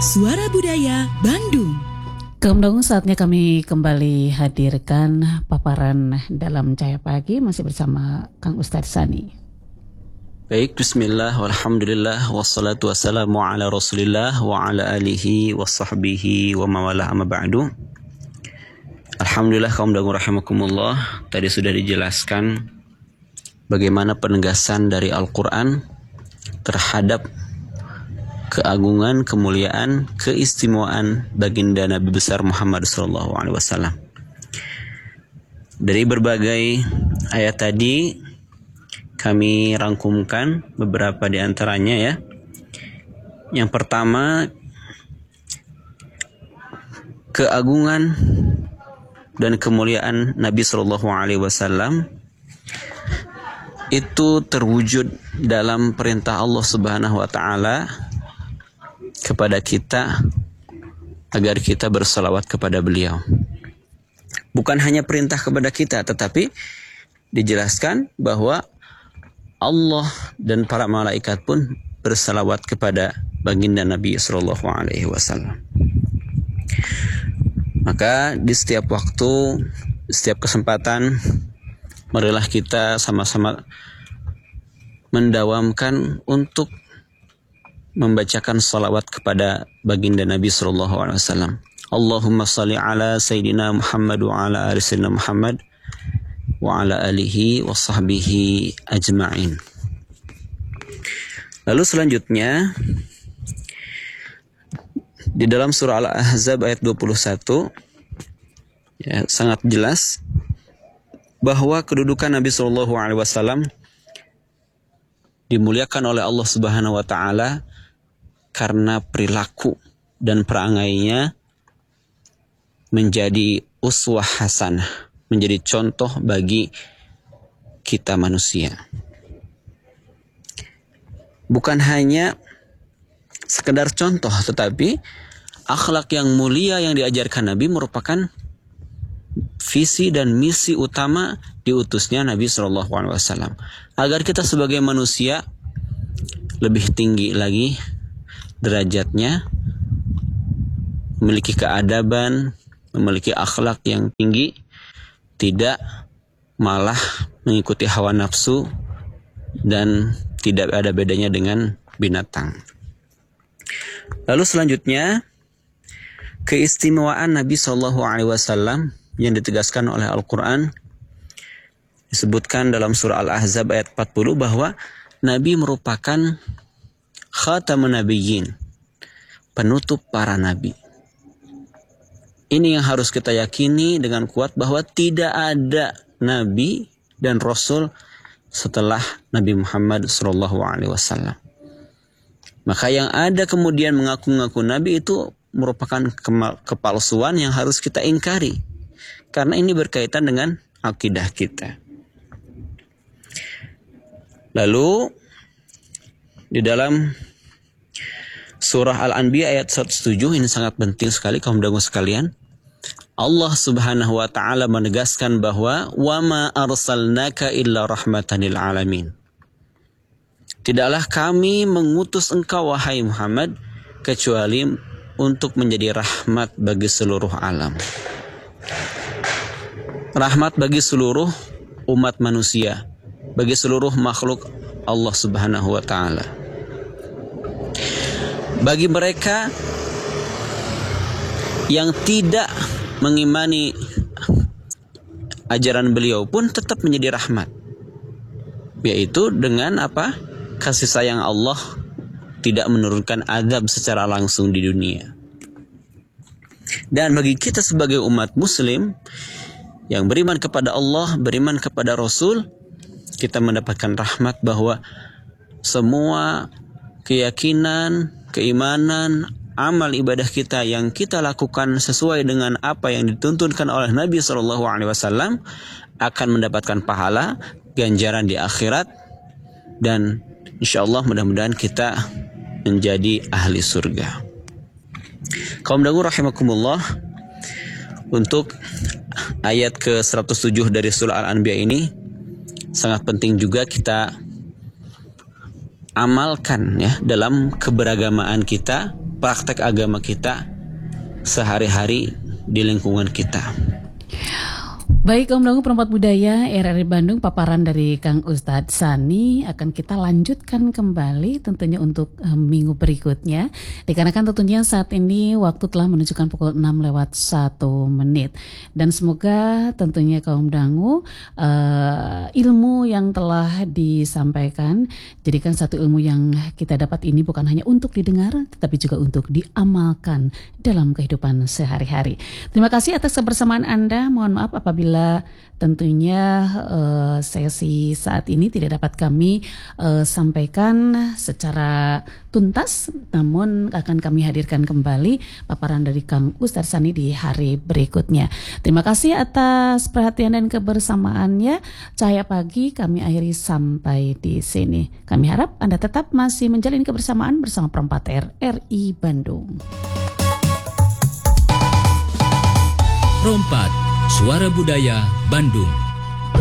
Suara Budaya Bandung. Kaum Dangu, saatnya kami kembali hadirkan paparan dalam Cahaya Pagi masih bersama Kang Ustadz Sani. Baik, bismillah, walhamdulillah, wassalatu wassalamu ala rasulillah wa ala alihi wa sahbihi wa mawalah amma ba'du. Alhamdulillah kaum Dangu rahimakumullah, tadi sudah dijelaskan bagaimana penegasan dari Al-Quran terhadap keagungan, kemuliaan, keistimewaan baginda Nabi besar Muhammad SAW. Dari berbagai ayat tadi kami rangkumkan beberapa di antaranya ya. Yang pertama, keagungan dan kemuliaan Nabi SAW itu terwujud dalam perintah Allah Subhanahu wa taala kepada kita agar kita bersalawat kepada beliau. Bukan hanya perintah kepada kita, tetapi dijelaskan bahwa Allah dan para malaikat pun bersalawat kepada baginda Nabi sallallahu alaihi wasallam. Maka di setiap waktu, setiap kesempatan, marilah kita sama-sama mendawamkan untuk membacakan salawat kepada baginda Nabi sallallahu alaihi wasallam. Allahumma salli ala sayyidina Muhammad wa ala ali sayyidina Muhammad wa ala alihi wa sahbihi ajma'in. Lalu selanjutnya di dalam surah Al-Ahzab ayat 21 ya, sangat jelas bahwa kedudukan Nabi sallallahu alaihi wasallam dimuliakan oleh Allah Subhanahu wa taala karena perilaku dan perangainya menjadi uswah hasanah, menjadi contoh bagi kita manusia. Bukan hanya sekedar contoh, tetapi akhlak yang mulia yang diajarkan Nabi merupakan visi dan misi utama diutusnya Nabi SAW. Agar kita sebagai manusia lebih tinggi lagi derajatnya, memiliki keadaban, memiliki akhlak yang tinggi, tidak malah mengikuti hawa nafsu dan tidak ada bedanya dengan binatang. Lalu selanjutnya, keistimewaan Nabi SAW yang ditegaskan oleh Al-Quran disebutkan dalam surah Al-Ahzab ayat 40 bahwa Nabi merupakan khatamun nabiyyin, penutup para nabi. Ini yang harus kita yakini dengan kuat bahwa tidak ada nabi dan rasul setelah Nabi Muhammad SAW. Maka yang ada kemudian mengaku-ngaku nabi itu merupakan kepalsuan yang harus kita ingkari, karena ini berkaitan dengan akidah kita. Lalu di dalam surah Al-Anbiya ayat 107, ini sangat penting sekali kaum dangu sekalian. Allah Subhanahu wa taala menegaskan bahwa wa ma arsalnaka illa rahmatan lil alamin. Tidaklah kami mengutus engkau wahai Muhammad kecuali untuk menjadi rahmat bagi seluruh alam. Rahmat bagi seluruh umat manusia, bagi seluruh makhluk Allah Subhanahu wa taala. Bagi mereka yang tidak mengimani ajaran beliau pun tetap menjadi rahmat, yaitu dengan apa? Kasih sayang Allah tidak menurunkan azab secara langsung di dunia. Dan bagi kita sebagai umat muslim yang beriman kepada Allah, beriman kepada Rasul, kita mendapatkan rahmat bahwa semua keyakinan, keimanan, amal ibadah kita yang kita lakukan sesuai dengan apa yang dituntunkan oleh Nabi SAW akan mendapatkan pahala, ganjaran di akhirat, dan insyaallah mudah-mudahan kita menjadi ahli surga. Kaum dangu rahimakumullah, untuk ayat ke-107 dari surah Al-Anbiya ini sangat penting juga kita amalkan ya dalam keberagamaan kita praktek agama kita sehari-hari di lingkungan kita. Baik, Kaum Dangu Perempat Budaya RRI Bandung, paparan dari Kang Ustadz Sani akan kita lanjutkan kembali tentunya untuk minggu berikutnya. Dikarenakan tentunya saat ini waktu telah menunjukkan pukul 6:01. Dan semoga tentunya Kaum Dangu ilmu yang telah disampaikan jadikan satu ilmu yang kita dapat ini bukan hanya untuk didengar tetapi juga untuk diamalkan dalam kehidupan sehari-hari. Terima kasih atas kebersamaan Anda. Mohon maaf apabila tentunya sesi saat ini tidak dapat kami sampaikan secara tuntas, namun akan kami hadirkan kembali paparan dari Kang Ustadz Sani di hari berikutnya. Terima kasih atas perhatian dan kebersamaannya. Cahaya Pagi kami akhiri sampai di sini. Kami harap Anda tetap masih menjalin kebersamaan bersama Perempat RRI Bandung. Perempat, Suara Budaya Bandung.